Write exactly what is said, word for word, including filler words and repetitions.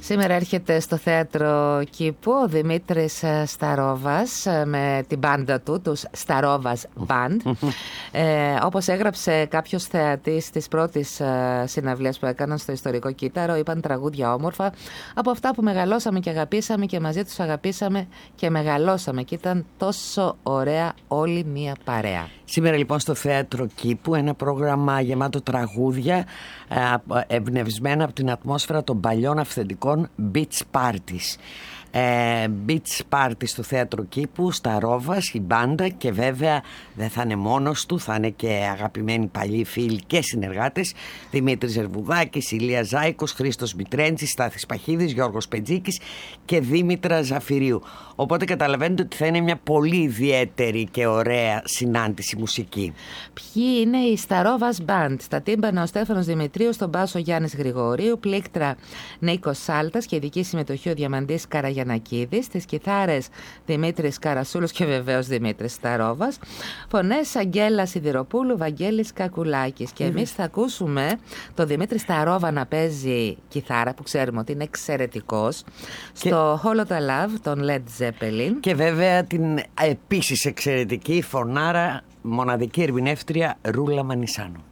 Σήμερα έρχεται στο θέατρο Κήπου ο Δημήτρης Σταρόβας με την μπάντα του, τους Σταρόβας Band. ε, όπως έγραψε κάποιος θεατής της πρώτης ε, συναυλίας που έκαναν στο Ιστορικό Κύτταρο, είπαν τραγούδια όμορφα από αυτά που μεγαλώσαμε και αγαπήσαμε και μαζί τους αγαπήσαμε και μεγαλώσαμε και ήταν τόσο ωραία όλη μία παρέα. Σήμερα λοιπόν στο θέατρο Κήπου ένα πρόγραμμα γεμάτο τραγούδια εμπνευσμένα από την ατμόσφαιρα των παλιών αυθεντικών beach parties. Ε, beach party στο θέατρο Κήπου, Σταρόβας, η μπάντα, και βέβαια δεν θα είναι μόνος του, θα είναι και αγαπημένοι παλιοί φίλοι και συνεργάτες, Δημήτρης Ζερβουδάκης, Ηλία Ζάικος, Χρήστος Μητρέντζης, Στάθης Παχίδης, Γιώργος Πετζίκης και Δήμητρα Ζαφυρίου. Οπότε καταλαβαίνετε ότι θα είναι μια πολύ ιδιαίτερη και ωραία συνάντηση μουσική. Ποιοι είναι οι Σταρόβας Band? Στα τύμπανα ο Στέφανος Δημητρίου, στον μπάσο Γιάννης Γρηγορίου, πλήκτρα Νίκος Σάλτας και ειδική συμμετοχή ο Διαμαντής Καραγιανακίδης, στις κιθάρες Δημήτρης Καρασούλος και βεβαίως Δημήτρης Σταρόβας, φωνές Αγγέλα Σιδηροπούλου, Βαγγέλης Κακουλάκης. Και εμείς θα ακούσουμε το Δημήτρη Σταρόβα να παίζει κιθάρα, που ξέρουμε ότι είναι εξαιρετικός, και... στο Hollow the Love των Led Zeppelin. Και βέβαια την επίσης εξαιρετική φωνάρα, μοναδική ερμηνεύτρια Ρούλα Μανισάνου.